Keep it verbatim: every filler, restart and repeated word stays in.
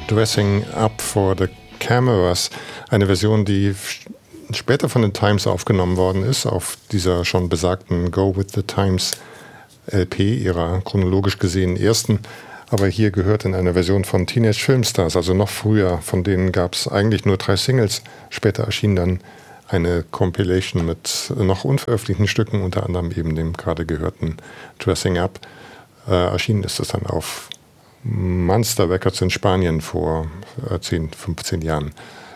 Dressing Up for the Cameras, eine Version, die später von den Times aufgenommen worden ist, auf dieser schon besagten Go with the Times L P, ihrer chronologisch gesehen ersten. Aber hier gehört in einer Version von Teenage Filmstars, also noch früher, von denen gab es eigentlich nur drei Singles. Später erschien dann eine Compilation mit noch unveröffentlichten Stücken, unter anderem eben dem gerade gehörten Dressing Up. Äh, erschienen ist es dann auf Monster Records in Spanien vor äh, zehn, fünfzehn Jahren.